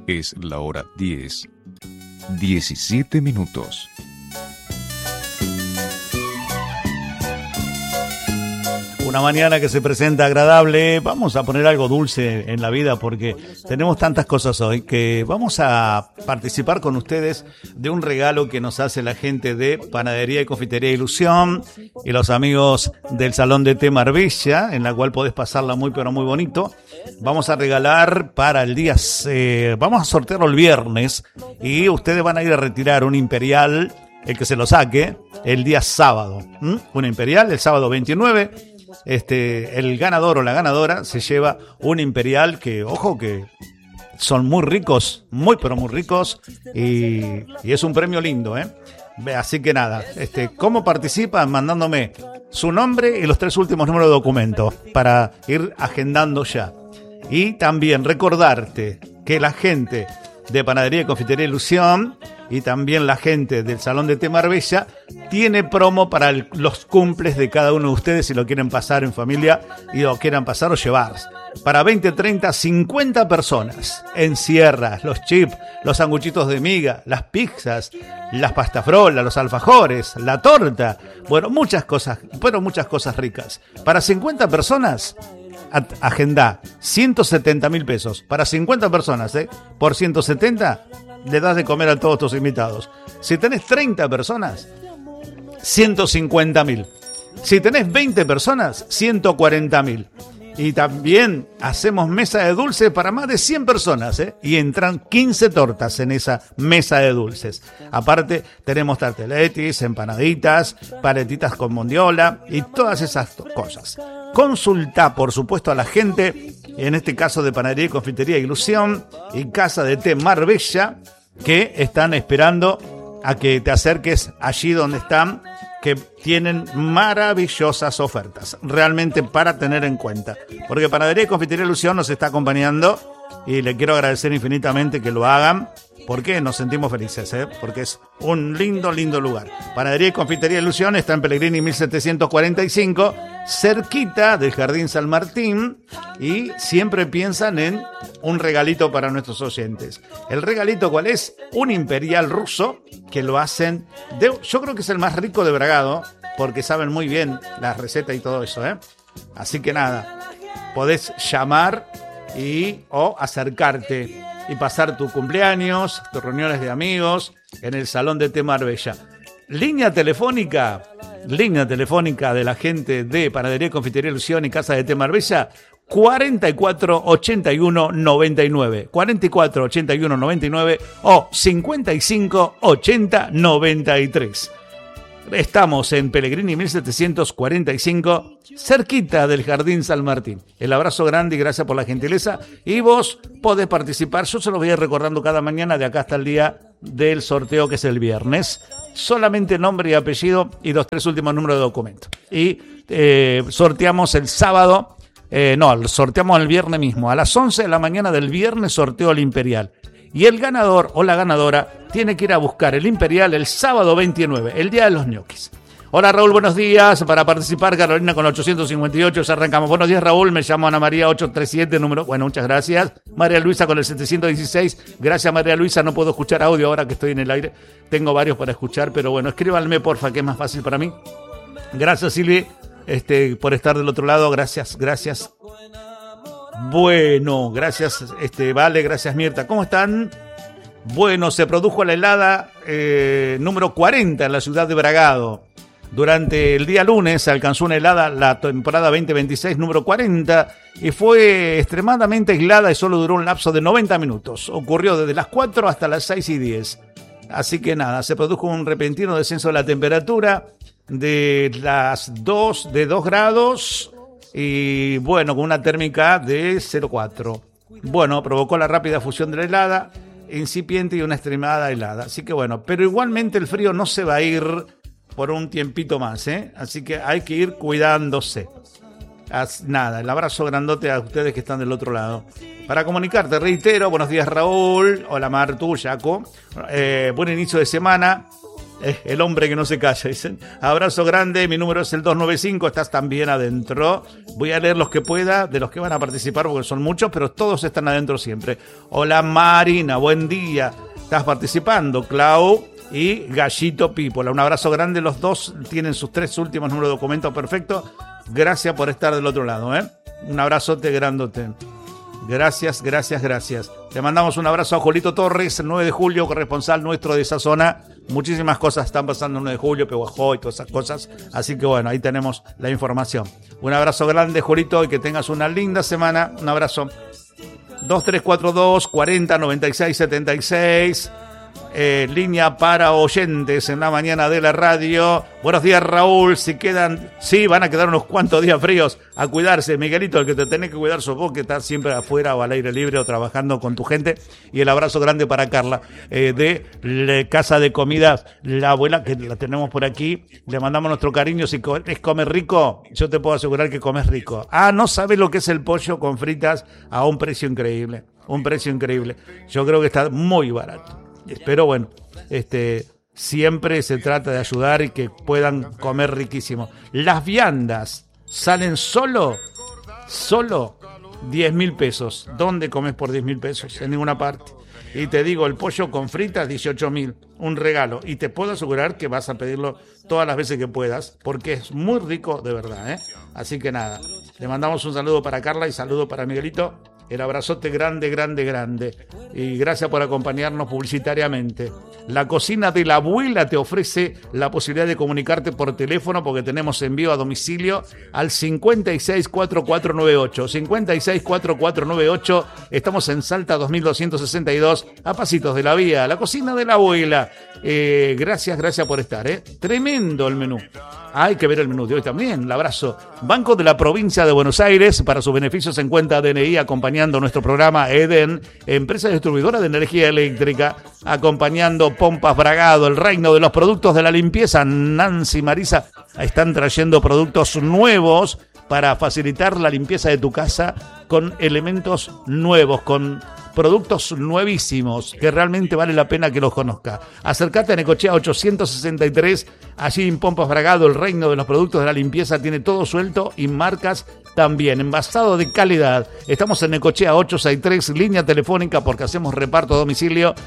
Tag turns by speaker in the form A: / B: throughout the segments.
A: Es la hora 10, 17 minutos.
B: Una mañana que se presenta agradable. Vamos a poner algo dulce en la vida porque tenemos tantas cosas hoy que vamos a participar con ustedes de un regalo que nos hace la gente de Panadería y Confitería Ilusión y los amigos del Salón de Té Marbella, en la cual podés pasarla muy pero muy bonito. Vamos a regalar para el día, vamos a sortearlo el viernes y ustedes van a ir a retirar un Imperial, el que se lo saque, el día sábado. Un Imperial el sábado 29. El ganador o la ganadora se lleva un Imperial que, ojo, que son muy ricos, muy pero muy ricos y es un premio lindo, Así que nada, ¿cómo participan? Mandándome su nombre y los 3 últimos números de documento para ir agendando ya. Y también recordarte que la gente de Panadería y Confitería Ilusión y también la gente del Salón de Té Marbella tiene promo para los cumples de cada uno de ustedes si lo quieren pasar en familia y lo quieran pasar o llevar. Para 20, 30, 50 personas. En sierras, los chips, los sanguchitos de miga, las pizzas, las pastafrolas, los alfajores, la torta. Bueno, muchas cosas ricas. Para 50 personas, agenda 170.000 pesos. Para 50 personas, por 170 le das de comer a todos tus invitados. Si tenés 30 personas, 150.000. Si tenés 20 personas, 140.000. Y también hacemos mesa de dulces para más de 100 personas, y entran 15 tortas en esa mesa de dulces. Aparte, tenemos tarteletis, empanaditas, paletitas con mondiola y todas esas cosas. Consulta, por supuesto, a la gente, en este caso de Panadería y Confitería Ilusión y Casa de Té Marbella, que están esperando a que te acerques allí donde están, que tienen maravillosas ofertas, realmente para tener en cuenta. Porque Panadería y Confitería Ilusión nos está acompañando y le quiero agradecer infinitamente que lo hagan, porque nos sentimos felices, porque es un lindo lugar. Panadería y Confitería Ilusión está en Pellegrini 1745, cerquita del Jardín San Martín, y siempre piensan en un regalito para nuestros oyentes. ¿El regalito cuál es? Un Imperial ruso, que lo hacen, yo creo que es el más rico de Bragado, porque saben muy bien la receta y todo eso, Así que nada, podés llamar o acercarte y pasar tu cumpleaños, tus reuniones de amigos en el Salón de Té Marbella. Línea telefónica de la gente de Panadería, Confitería Ilusión y Casa de Té Marbella, 44 81 99, 44 81 99 o 55 80 93. Estamos en Pellegrini 1745, cerquita del Jardín San Martín. El abrazo grande y gracias por la gentileza. Y vos podés participar, yo se los voy a ir recordando cada mañana de acá hasta el día del sorteo, que es el viernes. Solamente nombre y apellido y los 3 últimos números de documento. Y sorteamos el sábado, sorteamos el viernes mismo. A las 11 de la mañana del viernes sorteo el Imperial. Y el ganador o la ganadora tiene que ir a buscar el Imperial el sábado 29, el día de los ñoquis. Hola Raúl, buenos días. Para participar, Carolina con 858, ya arrancamos. Buenos días Raúl, me llamo Ana María 837, número... Bueno, muchas gracias. María Luisa con el 716. Gracias María Luisa, no puedo escuchar audio ahora que estoy en el aire. Tengo varios para escuchar, pero bueno, escríbanme porfa, que es más fácil para mí. Gracias Silvi, por estar del otro lado. Gracias. Bueno, gracias Vale, gracias Mirta. ¿Cómo están? Bueno, se produjo la helada número 40 en la ciudad de Bragado. Durante el día lunes se alcanzó una helada, la temporada 2026 número 40, y fue extremadamente aislada y solo duró un lapso de 90 minutos. Ocurrió desde las 4 hasta las 6:10. Así que nada, se produjo un repentino descenso de la temperatura de 2 grados. Y bueno, con una térmica de 0,4. Bueno, provocó la rápida fusión de la helada incipiente y una extremada helada. Así que bueno, pero igualmente el frío no se va a ir por un tiempito más, Así que hay que ir cuidándose. Nada, el abrazo grandote a ustedes que están del otro lado. Para comunicarte, reitero, buenos días Raúl, hola Martu, Jaco. Buen inicio de semana. El hombre que no se calla, dicen. Abrazo grande, mi número es el 295, estás también adentro. Voy a leer los que pueda, de los que van a participar, porque son muchos, pero todos están adentro siempre. Hola Marina, buen día. Estás participando, Clau y Gallito Pípola. Un abrazo grande, los dos tienen sus 3 últimos números de documento perfecto. Gracias por estar del otro lado, ¿eh? Un abrazote grandote. Gracias. Le mandamos un abrazo a Julito Torres, el 9 de julio, corresponsal nuestro de esa zona. Muchísimas cosas están pasando el 9 de julio, Pehuajó y todas esas cosas. Así que bueno, ahí tenemos la información. Un abrazo grande, Julito, y que tengas una linda semana. Un abrazo. 2342 40 96 76. Línea para oyentes en la mañana de la radio. Buenos días, Raúl. Sí, van a quedar unos cuantos días fríos. A cuidarse, Miguelito, el que te tenés que cuidar sos vos, que estás siempre afuera o al aire libre o trabajando con tu gente. Y el abrazo grande para Carla, de Casa de Comidas La Abuela, que la tenemos por aquí. Le mandamos nuestro cariño. Si comes rico, yo te puedo asegurar que comes rico. No sabes lo que es el pollo con fritas a un precio increíble. Yo creo que está muy barato. Pero bueno, siempre se trata de ayudar y que puedan comer riquísimo. Las viandas salen solo 10.000 pesos. ¿Dónde comes por 10.000 pesos? En ninguna parte. Y te digo, el pollo con fritas, 18.000. Un regalo. Y te puedo asegurar que vas a pedirlo todas las veces que puedas, porque es muy rico de verdad, ¿eh? Así que nada, le mandamos un saludo para Carla y saludo para Miguelito. El abrazote grande. Y gracias por acompañarnos publicitariamente. La Cocina de la Abuela te ofrece la posibilidad de comunicarte por teléfono, porque tenemos envío a domicilio al 564498. 564498. Estamos en Salta 2262, a pasitos de la vía. La Cocina de la Abuela. Gracias por estar, ¿eh? Tremendo el menú. Hay que ver el menú de hoy también. Un abrazo. Banco de la Provincia de Buenos Aires, para sus beneficios en cuenta DNI, acompañando nuestro programa EDEN, empresa distribuidora de energía eléctrica, acompañando Pompas Bragado, el reino de los productos de la limpieza. Nancy y Marisa están trayendo productos nuevos para facilitar la limpieza de tu casa con elementos nuevos, con productos nuevísimos que realmente vale la pena que los conozca. Acércate a Necochea 863, allí en Pompas Bragado, el reino de los productos de la limpieza, tiene todo suelto y marcas también, envasado de calidad. Estamos en Necochea 863, línea telefónica, porque hacemos reparto a domicilio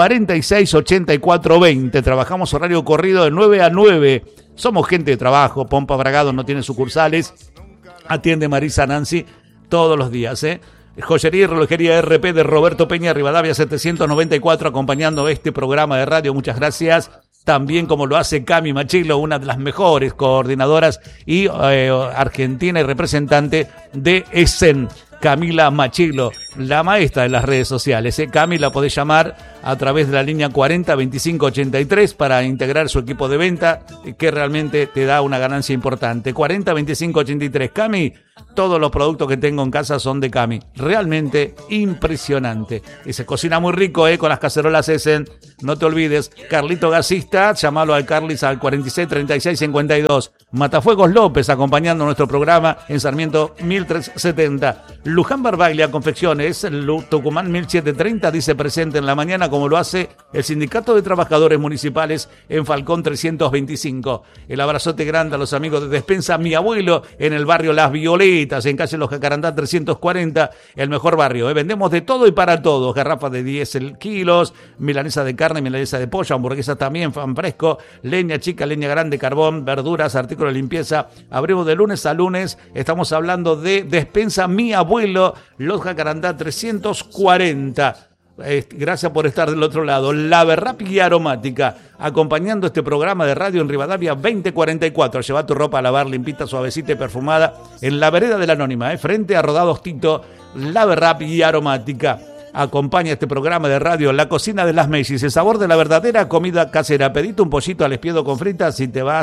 B: 468420. Trabajamos horario corrido de 9 a 9. Somos gente de trabajo. Pompas Bragado no tiene sucursales. Atiende Marisa Nancy todos los días, ¿eh? Joyería y relojería RP de Roberto Peña, Rivadavia 794, acompañando este programa de radio. Muchas gracias. También como lo hace Cami Machilo, una de las mejores coordinadoras y argentina y representante de ESEN. Camila Machilo, la maestra de las redes sociales. Cami la podés llamar a través de la línea 40 25 83 para integrar su equipo de venta, que realmente te da una ganancia importante. 40 25 83. Cami, todos los productos que tengo en casa son de Cami. Realmente impresionante. Y se cocina muy rico, con las cacerolas Essen. No te olvides. Carlito Gasista, llamalo al Carlis al 46 36 52. Matafuegos López, acompañando nuestro programa en Sarmiento 1370. Luján Barbaglia Confecciones, Tucumán 1730, dice presente en la mañana, como lo hace el Sindicato de Trabajadores Municipales en Falcón 325. El abrazote grande a los amigos de Despensa Mi Abuelo en el barrio Las Violetas, en calle Los Jacarandá 340, el mejor barrio. Vendemos de todo y para todos, garrafas de 10 kilos, milanesa de carne, milanesa de pollo, hamburguesas también, pan fresco, leña chica, leña grande, carbón, verduras, artículos de limpieza. Abrimos de lunes a lunes. Estamos hablando de Despensa Mi Abuelo, Los Jacarandá 340. Gracias por estar del otro lado. La Berrapi y Aromática, acompañando este programa de radio en Rivadavia 2044. Lleva tu ropa a lavar limpita, suavecita y perfumada en la vereda de la Anónima, frente a Rodados Tito. La Berrapi y Aromática acompaña este programa de radio. La Cocina de las Macy's, el sabor de la verdadera comida casera. Pedite un pollito al espiedo con fritas y te vas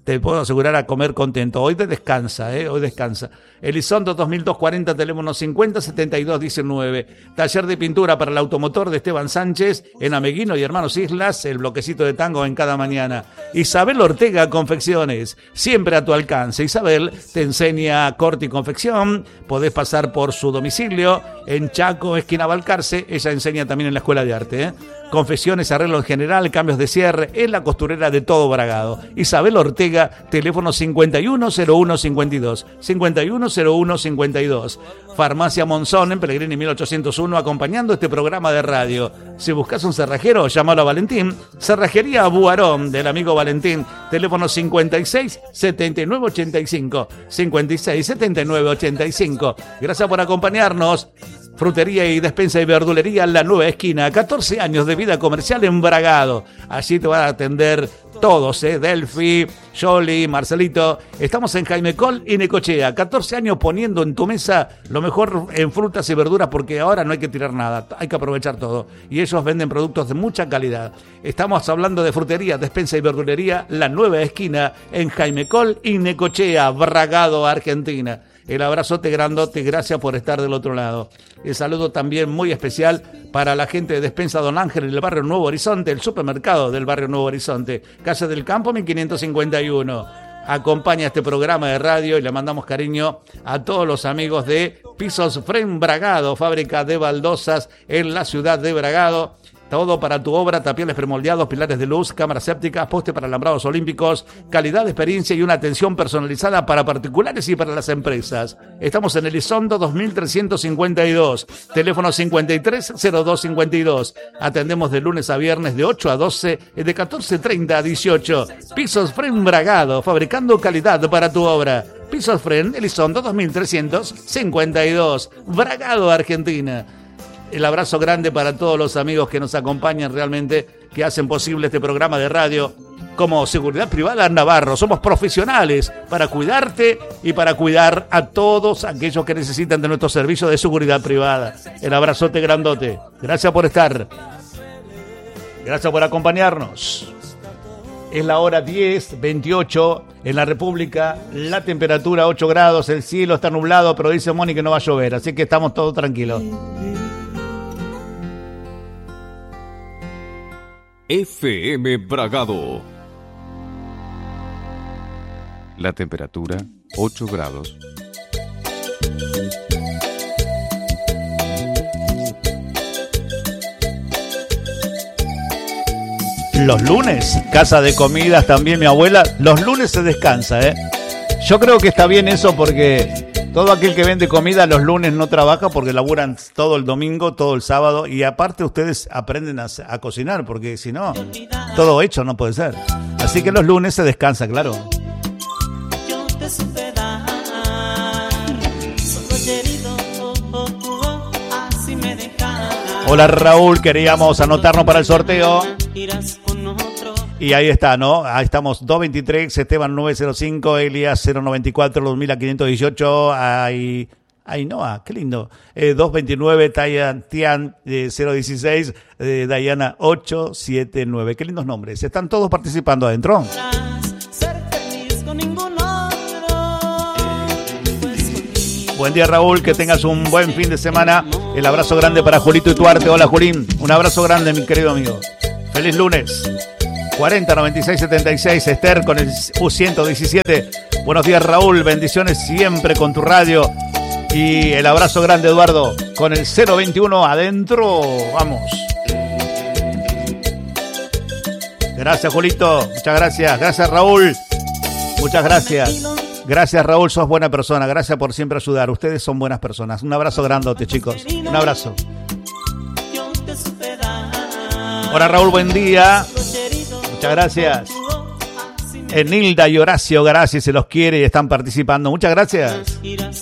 B: te puedo asegurar a comer contento. Hoy descansa, hoy descansa. Elizondo 2240, teléfono 507219. Taller de pintura para el automotor de Esteban Sánchez en Ameguino y Hermanos Islas, el bloquecito de tango en cada mañana. Isabel Ortega Confecciones, siempre a tu alcance. Isabel te enseña corte y confección, podés pasar por su domicilio en Chaco, esquina Balcarce. Ella enseña también en la Escuela de Arte, Confecciones, arreglo en general, cambios de cierre, es la costurera de todo Bragado. Isabel Ortega, teléfono 510152, 510152. Farmacia Monzón en Pellegrini 1801, acompañando este programa de radio. Si buscas un cerrajero, llámalo a Valentín. Cerrajería Buarón, del amigo Valentín, teléfono 56 79 85, 56 79 85. Gracias por acompañarnos. Frutería y despensa y verdulería La Nueva Esquina, 14 años de vida comercial en Bragado. Allí te van a atender todos, Delphi, Jolly, Marcelito. Estamos en Jaime Col y Necochea, 14 años poniendo en tu mesa lo mejor en frutas y verduras, porque ahora no hay que tirar nada, hay que aprovechar todo. Y ellos venden productos de mucha calidad. Estamos hablando de frutería, despensa y verdulería La Nueva Esquina en Jaime Col y Necochea, Bragado, Argentina. El abrazote grandote, gracias por estar del otro lado. El saludo también muy especial para la gente de Despensa Don Ángel en el barrio Nuevo Horizonte, el supermercado del barrio Nuevo Horizonte, Casa del Campo 1551. Acompaña este programa de radio y le mandamos cariño a todos los amigos de Pisos Fren Bragado, fábrica de baldosas en la ciudad de Bragado. Todo para tu obra, tapiales premoldeados, pilares de luz, cámaras sépticas, poste para alambrados olímpicos, calidad de experiencia y una atención personalizada para particulares y para las empresas. Estamos en Elizondo 2352, teléfono 530252. Atendemos de lunes a viernes de 8 a 12, de 14:30 a 18. Pisos Fren Bragado, fabricando calidad para tu obra. Pisos Fren, Elizondo 2352, Bragado, Argentina. El abrazo grande para todos los amigos que nos acompañan realmente, que hacen posible este programa de radio. Como Seguridad Privada Navarro, somos profesionales para cuidarte y para cuidar a todos aquellos que necesitan de nuestro servicio de seguridad privada. El abrazote grandote. Gracias por estar. Gracias por acompañarnos. Es la hora 10:28 en la República, la temperatura 8 grados, el cielo está nublado, pero dice Moni que no va a llover, así que estamos todos tranquilos.
A: FM Bragado. La temperatura 8 grados.
B: Los lunes, casa de comidas también mi abuela, los lunes se descansa, Yo creo que está bien eso porque todo aquel que vende comida los lunes no trabaja porque laburan todo el domingo, todo el sábado, y aparte ustedes aprenden a cocinar porque si no, todo hecho no puede ser. Así que los lunes se descansa, claro. Hola Raúl, queríamos anotarnos para el sorteo. Y ahí está, ¿no? Ahí estamos, 223, Esteban 905, Elias 094, 2518, ahí no, qué lindo. 229, Tian 016, Diana 879, qué lindos nombres. Están todos participando adentro. Buen día Raúl, que tengas un buen fin de semana. El abrazo grande para Julito y Tuarte. Hola Julín, un abrazo grande mi querido amigo. Feliz lunes. 40 96 76, Esther con el U117. Buenos días Raúl, bendiciones siempre con tu radio. Y el abrazo grande Eduardo con el 021 adentro. Vamos. Gracias Julito, muchas gracias. Gracias Raúl, muchas gracias. Gracias Raúl, sos buena persona. Gracias por siempre ayudar. Ustedes son buenas personas. Un abrazo grandote chicos. Un abrazo. Hola Raúl, buen día. Muchas gracias. Nilda y Horacio Gracias se los quiere y están participando. Muchas gracias.